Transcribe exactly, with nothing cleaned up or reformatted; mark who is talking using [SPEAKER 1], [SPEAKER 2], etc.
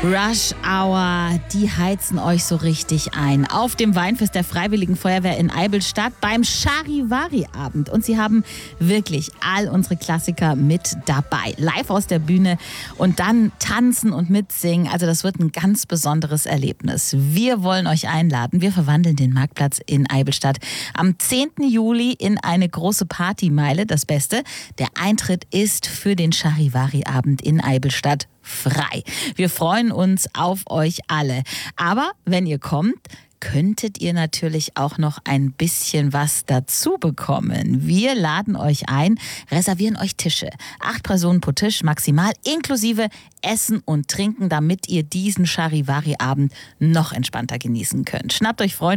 [SPEAKER 1] Rush Hour, die heizen euch so richtig ein. Auf dem Weinfest der Freiwilligen Feuerwehr in Eidelstadt beim Charivari-Abend. Und sie haben wirklich all unsere Klassiker mit dabei. Live aus der Bühne und dann tanzen und mitsingen. Also das wird ein ganz besonderes Erlebnis. Wir wollen euch einladen. Wir verwandeln den Marktplatz in Eidelstadt am zehnten Juli in eine große Partymeile. Das Beste, der Eintritt ist für den Charivari-Abend in Eidelstadt frei. Wir freuen uns auf euch alle. Aber wenn ihr kommt, könntet ihr natürlich auch noch ein bisschen was dazu bekommen. Wir laden euch ein, reservieren euch Tische. Acht Personen pro Tisch maximal, inklusive Essen und Trinken, damit ihr diesen Charivari-Abend noch entspannter genießen könnt. Schnappt euch Freunde